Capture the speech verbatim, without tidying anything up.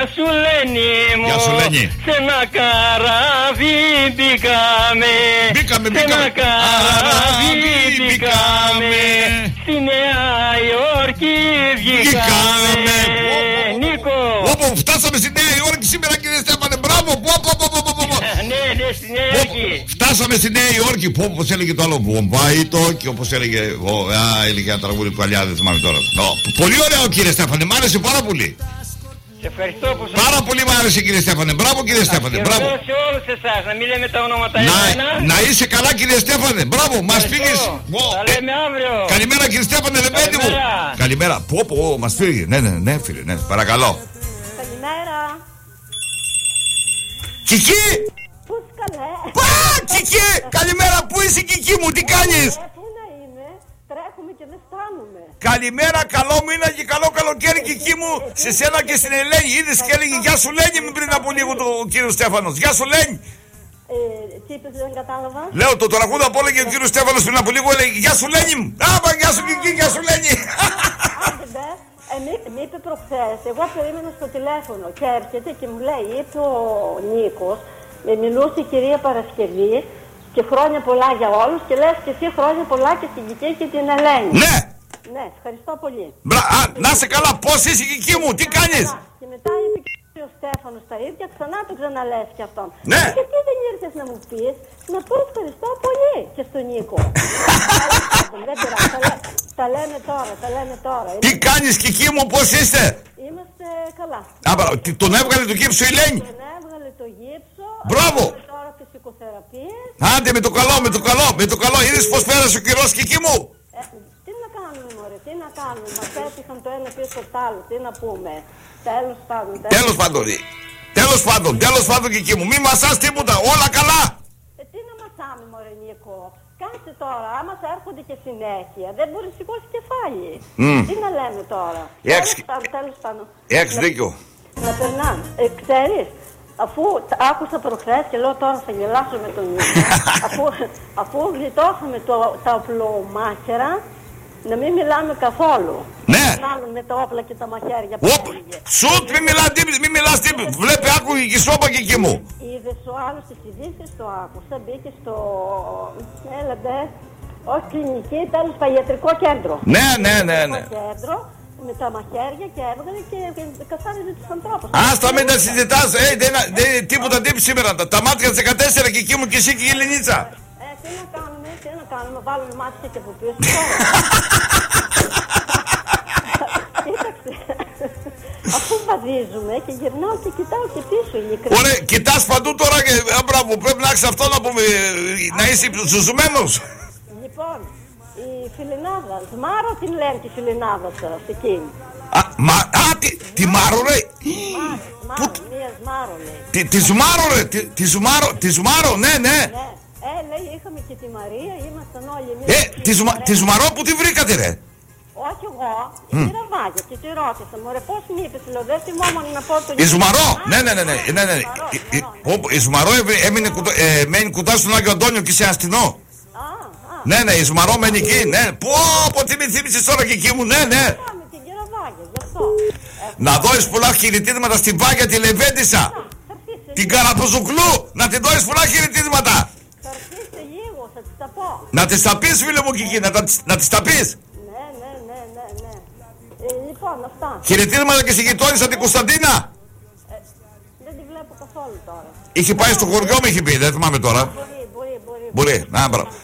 σου Λένη μου. Γεια σου Λένη. Σε ένα καράβι μπήκαμε. Μπήκαμε, σε ένα μπήκαμε. καράβι μπήκαμε. Στη Νέα Υόρκη βγήκαμε. Νίκο. Όπου φτάσαμε στη Νέα Υόρκη σήμερα κύριε Στέφανε. Μπράβο. Ναι, ναι, στη Νέα Υόρκη. Φτάσαμε στη Νέα Υόρκη. Που όπως έλεγε το άλλο Βομβάι Τόκιο. Όπως έλεγε. Α, έλεγε ένα τραγούδι παλιά, δεν θυμάμαι τώρα. Πολύ ωραίο κύριε Στέφανε. Μ' άρεσε πάρα πολύ. Ευχαριστώ που σας... Πάρα πολύ μ' άρεσε κύριε Στέφανε. Μπράβο κύριε Στέφανε. Μπράβο. Σε όλους εσάς, να μην λέμε τα ονόματα να, εμένα. να είσαι καλά κύριε Στέφανε. Μπράβο, μας πήγες. Θα λέμε αύριο. Καλημέρα κύριε Στέφανε, ρεμπέντι μου. Καλημέρα. Πω πω, μας πήγε. Ναι, ναι, ναι φίλε, ναι, παρακαλώ. Καλημέρα. Κική. Πώς καλέ. Πα, Κική. Καλημέρα, πού είσαι Κική μου, τι κάνεις? Πού να είμαι, τρέχουμε και δεν φτάνουμε. Καλημέρα, καλό μήνα και καλό καλοκαίρι Κική μου. Σε σένα και στην Ελένη. Είδες και έλεγε γεια σου Λένη πριν από λίγο το κύριο Στέφανος. Γεια σου Λένη. Ε, τι είπες, δεν κατάλαβα. Λέω το τραγούδα που έλεγε ο κύριος Στέφανος πριν από λίγο, έλεγε γεια σου Λένη μου. Άμα γεια σου Κική, γεια σου Λένη. Ε, μ' είπε προχθές, εγώ περίμενα στο τηλέφωνο και έρχεται και μου λέει, είπε ο Νίκος, με μιλούσε η κυρία Παρασκευή και χρόνια πολλά για όλους και λες και εσύ χρόνια πολλά και στην Κική και την Ελένη. Ναι. Ναι, ευχαριστώ πολύ. Μπρα, α, να σε καλά, πώς είσαι Κική μου, τι κάνεις? Και μετά είπε και ο Στέφανος τα ίδια, ξανά το ξαναλες και αυτόν. Ναι. Γιατί δεν ήρθες να μου πεις, να πω ευχαριστώ πολύ και στον Νίκο. Δεν πειράζει, τα, λέ, τα λέμε τώρα, τα λέμε τώρα. Τι κάνεις Κική μου, πώς είστε? Είμαστε καλά. Α, μπρα, τον έβγαλε το γύψο η Λένη. Τον έβγαλε το γύψο. Μπράβο. Τώρα φυσικοθεραπείες. Άντε με το καλό, με το καλό, με το καλό. Είδες πως πέρασε ο καιρός Κική μου? Ε, τι να κάνουμε μωρέ, τι να κάνουμε. Μας έτυχαν το ένα πίσω από το άλλο, τι να πούμε. Τέλος πάντων. Τέλος πάντων. Τέλος πάντων, τέλος πάντων Κική μου. Μη μασάς τίποτα, όλα καλά. Ε, τι να μασάμε μωρέ Νίκο. Κάτσε τώρα, άμα θα έρχονται και συνέχεια, δεν μπορεί να σηκώσει κεφάλι. Mm. Τι να λέμε τώρα. Έχεις τέλος πάντων. Έχεις δίκιο. Να περνάνε. Ε, ξέρεις, αφού άκουσα προχθές και λέω τώρα θα γελάσω με τον Νίκο, αφού, αφού γλιτώσαμε το, τα οπλομάχαιρα, να μην μιλάμε καθόλου. Ναι. Μάλλον με τα όπλα και τα μαχαίρια που έλεγε. Σουτ, μην μιλάς τίποτα, μην μιλάς τίποτα. Βλέπει, άκουγε και σώπα και εκεί μου. Είδες ο άλλος τις ειδήσεις, το άκουσα, μπήκε στο, έλα ντε, όχι κλινική, τέλος πάντων ιατρικό κέντρο. Ναι, ναι, ναι, ναι. Κέντρο, με τα μαχαίρια και έβγαλε και καθάριζε τους ανθρώπους. Άστα μην τα συζητάς, ε, δεν, δεν, τίποτα τύπου σήμερα. Τα, τα μάτια δεκατέσσερα και εκεί μου και εσύ και η Ελληνίτσα. Ε, τι να κάνουμε, τι να κάνουμε, βάλουμε μάτια και από πίσω τώρα. Κοίταξε, αφού βαδίζουμε και γυρνάω και κοιτάω και πίσω ειλικρινά. Ωραία, κοιτάς παντού τώρα και, α, μπράβο, πρέπει να έχεις αυτό να πούμε, να είσαι ζουζουμένος. Λοιπόν, η φιλινάδα, Σμάρο την λένε τη φιλινάδα σας, εκείνη. Α, μα, α, τη, τη Μάρο ρε. Σμάρο, μία Σμάρο λέει. Τη, τη Σμάρο ρε, τη, τη Σμάρο, τη Σμάρο, ναι, ναι. Ναι, ε, λέει, είχαμε και τη Μαρία, ήμασταν όλοι εμείς. Ε, τη, Σμα, τη Σμαρό που τη βρήκατε ρε. Όχι εγώ, η mm. Ραβάγια και τη ρώτησα, μωρέ πώς μ' είπες, λέω, δεν θυμόμουν να πω τον... Η Ζουμαρό, ναι, ναι, ναι, ναι, ναι, ναι. Η Ζουμαρό έμεινε μένει κουτά στον Άγιο Αντώνιο και σε αστυνό. Ναι, ναι, η Ζουμαρό μένει εκεί, ναι. Πω, πω, τι με θύμισες τώρα και εκεί μου, ναι, ναι. Να δώσεις πολλά χειριτήρματα στην Βάγια τη Λεβέντισσα. Την Καραποζουκλού, να την δώσεις πολλά χειριτήρματα. Θα έρθεις λίγο, θα τις τα πω. Να τις τα πεις φίλε μου Κική, να τις τα πεις. Λοιπόν, αυτά. Χαιρετίσματα και στη γειτόνισσα την Κωνσταντίνα. Ε, δεν τη βλέπω καθόλου τώρα. Είχε πάει στο χωριό μου, είχε πει, δεν θυμάμαι τώρα. Μπορεί, μπορεί, μπορεί. Μπορεί, να, μπράβο.